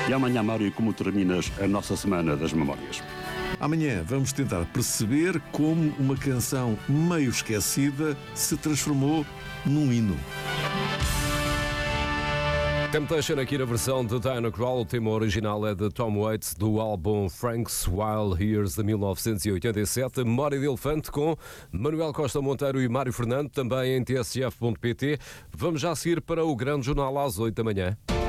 E amanhã, Mário, como terminas a nossa Semana das Memórias? Amanhã vamos tentar perceber como uma canção meio esquecida se transformou num hino. Temptation aqui na versão de Diana Krall. O tema original é de Tom Waits, do álbum Frank's Wild Years de 1987. Memória de Elefante com Manuel Costa Monteiro e Mário Fernando, também em tsf.pt. Vamos já seguir para o Grande Jornal às 8 da manhã.